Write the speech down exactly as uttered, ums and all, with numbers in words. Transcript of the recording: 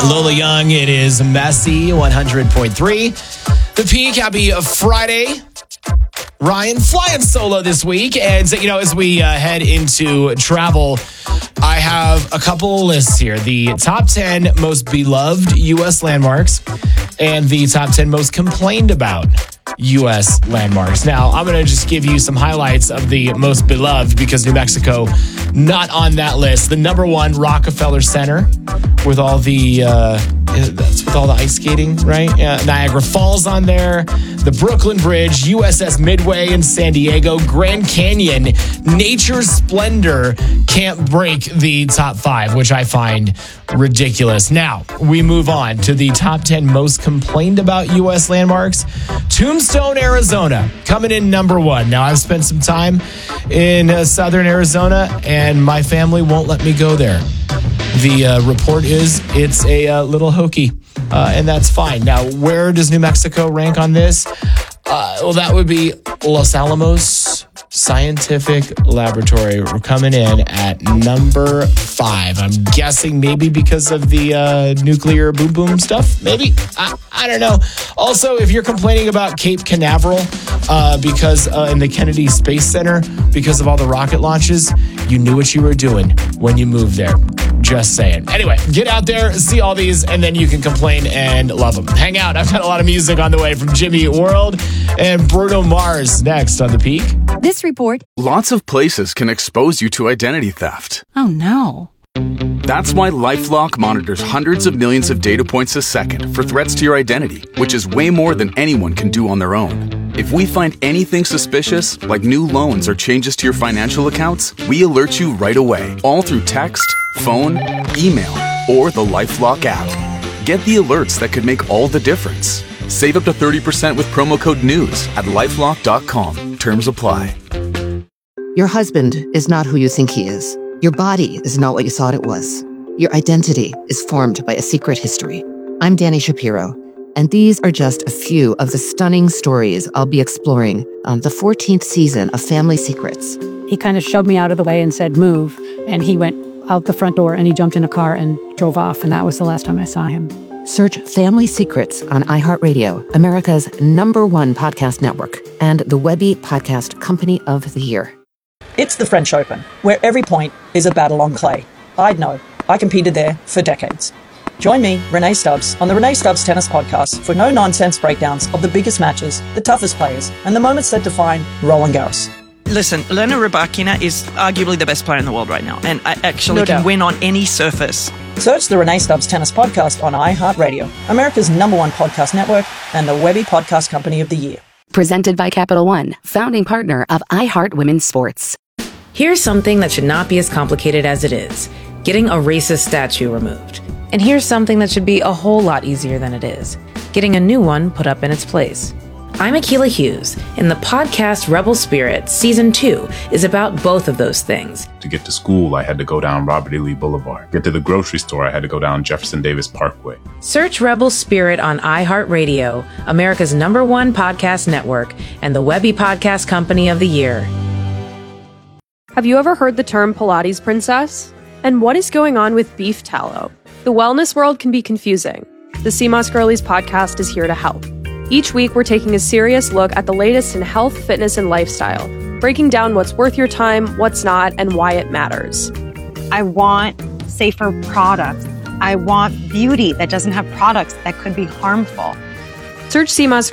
Lola Young, it is Messy, one hundred point three. The Peak, happy Friday. Ryan flying solo this week. And, you know, as we uh, head into travel, I have a couple lists here. The top ten most beloved U S landmarks and the top ten most complained about U S landmarks. Now, I'm going to just give you some highlights of the most beloved because New Mexico not on that list. The number one, Rockefeller Center, with all the uh, that's with all the ice skating, right? Yeah, Niagara Falls on there, the Brooklyn Bridge, U S S Midway in San Diego, Grand Canyon, Nature's Splendor can't break the top five, which I find ridiculous. Now, we move on to the top ten most complained about U S landmarks. Tombstone, Arizona, coming in number one. Now, I've spent some time in uh, southern Arizona, and my family won't let me go there. The uh, report is it's a uh, little hokey, uh, and that's fine. Now, where does New Mexico rank on this? Uh, well, that would be Los Alamos Scientific Laboratory. We're coming in at number five. I'm guessing maybe because of the uh, nuclear boom boom stuff. Maybe. I, I don't know. Also, if you're complaining about Cape Canaveral uh, because uh, in the Kennedy Space Center, because of all the rocket launches, you knew what you were doing when you moved there. Just saying. Anyway, get out there, see all these, and then you can complain and love them. Hang out. I've got a lot of music on the way from Jimmy Eat World and Bruno Mars next on The Peak. This report. Lots of places can expose you to identity theft. Oh, no. That's why LifeLock monitors hundreds of millions of data points a second for threats to your identity, which is way more than anyone can do on their own. If we find anything suspicious, like new loans or changes to your financial accounts, we alert you right away, all through text, phone, email, or the LifeLock app. Get the alerts that could make all the difference. Save up to thirty percent with promo code NEWS at lifelock dot com. Terms apply. Your husband is not who you think he is. Your body is not what you thought it was. Your identity is formed by a secret history. I'm Danny Shapiro, and these are just a few of the stunning stories I'll be exploring on the fourteenth season of Family Secrets. He kind of shoved me out of the way and said, move. And he went out the front door and he jumped in a car and drove off. And that was the last time I saw him. Search Family Secrets on iHeartRadio, America's number one podcast network, and the Webby Podcast Company of the Year. It's the French Open, where every point is a battle on clay. I'd know. I competed there for decades. Join me, Renee Stubbs, on the Renee Stubbs Tennis Podcast for no-nonsense breakdowns of the biggest matches, the toughest players, and the moments that define Roland Garros. Listen, Elena Rybakina is arguably the best player in the world right now, and I actually No can doubt. win on any surface. Search the Renee Stubbs Tennis Podcast on iHeartRadio, America's number one podcast network, and the Webby Podcast Company of the Year. Presented by Capital One, founding partner of iHeart Women's Sports. Here's something that should not be as complicated as it is. Getting a racist statue removed. And here's something that should be a whole lot easier than it is. Getting a new one put up in its place. I'm Akilah Hughes, and the podcast Rebel Spirit Season two is about both of those things. To get to school, I had to go down Robert E. Lee Boulevard. Get to the grocery store, I had to go down Jefferson Davis Parkway. Search Rebel Spirit on iHeartRadio, America's number one podcast network, and the Webby Podcast Company of the Year. Have you ever heard the term Pilates princess? And what is going on with beef tallow? The wellness world can be confusing. The C M O S Girlies podcast is here to help. Each week, we're taking a serious look at the latest in health, fitness, and lifestyle, breaking down what's worth your time, what's not, and why it matters. I want safer products. I want beauty that doesn't have products that could be harmful. Search C M O S